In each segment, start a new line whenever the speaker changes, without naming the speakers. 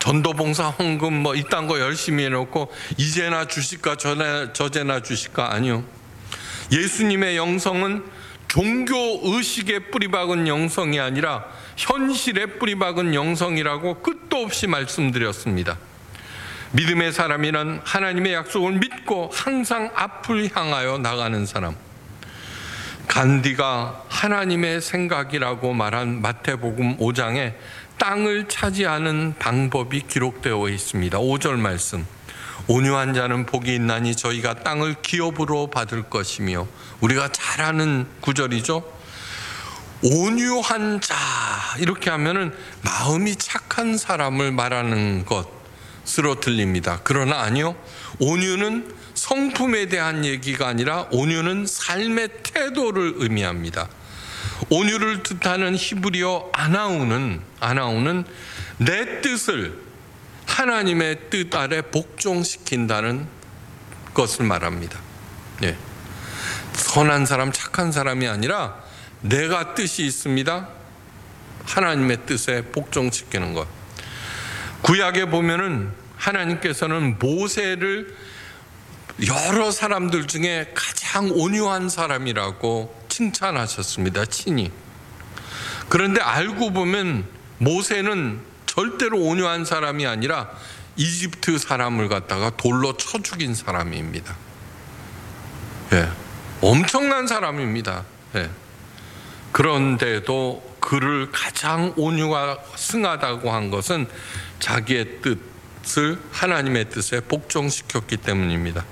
전도봉사 헌금 뭐 이딴 거 열심히 해놓고 이제나 주실까 저제나 주실까? 아니요. 예수님의 영성은 종교 의식에 뿌리박은 영성이 아니라 현실에 뿌리박은 영성이라고 끝도 없이 말씀드렸습니다. 믿음의 사람이란 하나님의 약속을 믿고 항상 앞을 향하여 나가는 사람. 간디가 하나님의 생각이라고 말한 마태복음 5장에 땅을 차지하는 방법이 기록되어 있습니다. 5절 말씀. 온유한 자는 복이 있나니 저희가 땅을 기업으로 받을 것이며, 우리가 잘 아는 구절이죠. 온유한 자, 이렇게 하면은 마음이 착한 사람을 말하는 것으로 들립니다. 그러나 아니요, 온유는 성품에 대한 얘기가 아니라 온유는 삶의 태도를 의미합니다. 온유를 뜻하는 히브리어 아나우는 내 뜻을 하나님의 뜻 아래 복종시킨다는 것을 말합니다. 네. 선한 사람, 착한 사람이 아니라 내가 뜻이 있습니다. 하나님의 뜻에 복종시키는 것. 구약에 보면은 하나님께서는 모세를 여러 사람들 중에 가장 온유한 사람이라고 칭찬하셨습니다. 친히. 그런데 알고 보면 모세는 절대로 온유한 사람이 아니라 이집트 사람을 갖다가 돌로 쳐 죽인 사람입니다. 예, 엄청난 사람입니다. 예. 그런데도 그를 가장 온유가 승하다고 한 것은 자기의 뜻을 하나님의 뜻에 복종시켰기 때문입니다.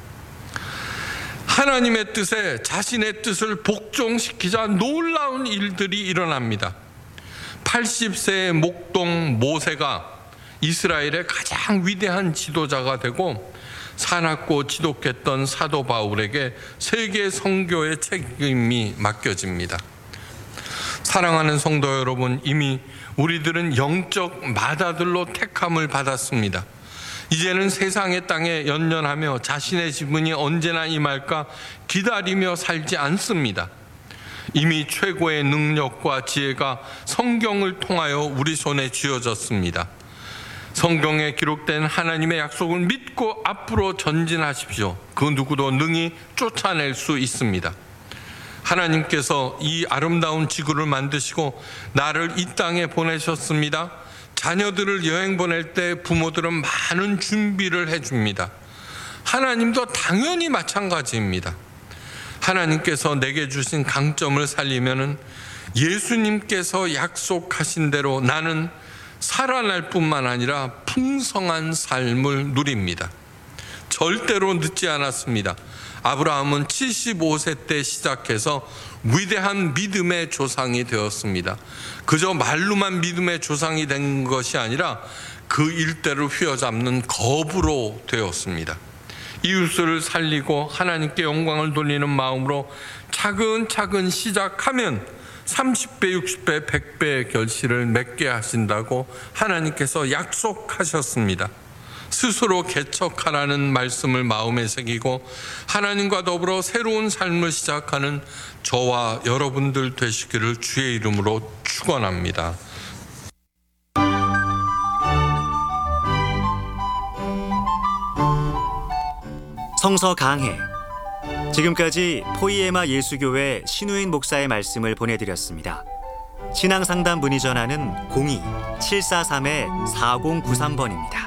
하나님의 뜻에 자신의 뜻을 복종시키자 놀라운 일들이 일어납니다. 80세의 목동 모세가 이스라엘의 가장 위대한 지도자가 되고 사납고 지독했던 사도 바울에게 세계 선교의 책임이 맡겨집니다. 사랑하는 성도 여러분, 이미 우리들은 영적 마다들로 택함을 받았습니다. 이제는 세상의 땅에 연연하며 자신의 지분이 언제나 임할까 기다리며 살지 않습니다. 이미 최고의 능력과 지혜가 성경을 통하여 우리 손에 쥐어졌습니다. 성경에 기록된 하나님의 약속을 믿고 앞으로 전진하십시오. 그 누구도 능히 쫓아낼 수 있습니다. 하나님께서 이 아름다운 지구를 만드시고 나를 이 땅에 보내셨습니다. 자녀들을 여행 보낼 때 부모들은 많은 준비를 해줍니다. 하나님도 당연히 마찬가지입니다. 하나님께서 내게 주신 강점을 살리면은 예수님께서 약속하신 대로 나는 살아날 뿐만 아니라 풍성한 삶을 누립니다. 절대로 늦지 않았습니다. 아브라함은 75세 때 시작해서 위대한 믿음의 조상이 되었습니다. 그저 말로만 믿음의 조상이 된 것이 아니라 그 일대를 휘어잡는 거부로 되었습니다. 이웃을 살리고 하나님께 영광을 돌리는 마음으로 차근차근 시작하면 30배, 60배, 100배의 결실을 맺게 하신다고 하나님께서 약속하셨습니다. 스스로 개척하라는 말씀을 마음에 새기고 하나님과 더불어 새로운 삶을 시작하는 저와 여러분들 되시기를 주의 이름으로 축원합니다.
성서 강해. 지금까지 포이에마 예수교회 신우인 목사의 말씀을 보내드렸습니다. 신앙상담 문의 전화는 02-743-4093번입니다.